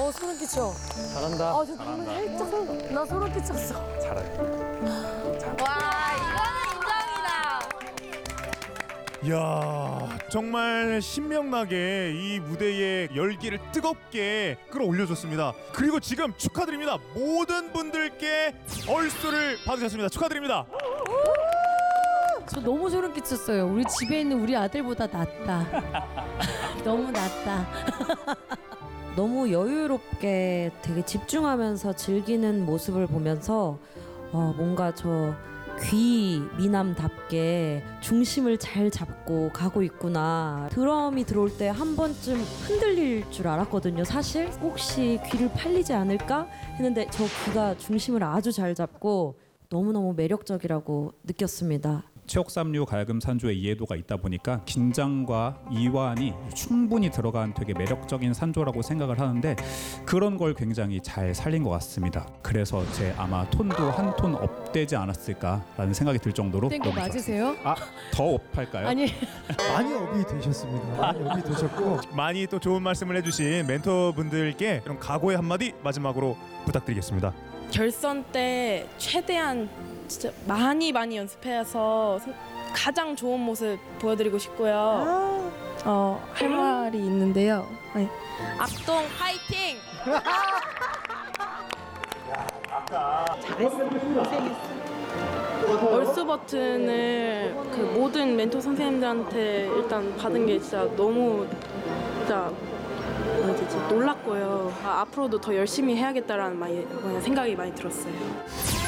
소름 끼쳐. 잘한다. 아, 저 방금 살짝 나 소름 끼쳤어. 잘하네. 와, 이거는 인정이다. 이야, 정말 신명나게 이 무대의 열기를 뜨겁게 끌어올려줬습니다. 그리고 지금 축하드립니다. 모든 분들께 얼쏘를 받으셨습니다. 축하드립니다. 저 너무 소름 끼쳤어요. 우리 집에 있는 우리 아들보다 낫다. 너무 낫다. 너무 여유롭게 되게 집중하면서 즐기는 모습을 보면서 뭔가 저 귀 미남답게 중심을 잘 잡고 가고 있구나. 드럼이 들어올 때 한 번쯤 흔들릴 줄 알았거든요. 사실 혹시 귀를 팔리지 않을까 했는데 저 귀가 중심을 아주 잘 잡고 너무너무 매력적이라고 느꼈습니다. 최옥삼류 가야금 산조의 이해도가 있다 보니까 긴장과 이완이 충분히 들어간 되게 매력적인 산조라고 생각을 하는데 그런 걸 굉장히 잘 살린 것 같습니다. 그래서 제 아마 톤도 한 톤 업되지 않았을까라는 생각이 들 정도로 된 거 너무 맞으세요? 좋았습니다. 더 업할까요? 아니, 많이 업이 되셨습니다. 많이 업이 되셨고 많이 또 좋은 말씀을 해주신 멘토분들께 그럼 각오의 한마디 마지막으로 부탁드리겠습니다. 결선 때 최대한 진짜 많이 연습해서 가장 좋은 모습 보여드리고 싶고요. 할 말이 있는데요. 네. 악동 파이팅! 얼스 버튼을 그 모든 멘토 선생님들한테 일단 받은 게 진짜 너무 진짜 뭐라 해야 되지? 놀랐고요. 앞으로도 더 열심히 해야겠다라는 생각이 많이 들었어요.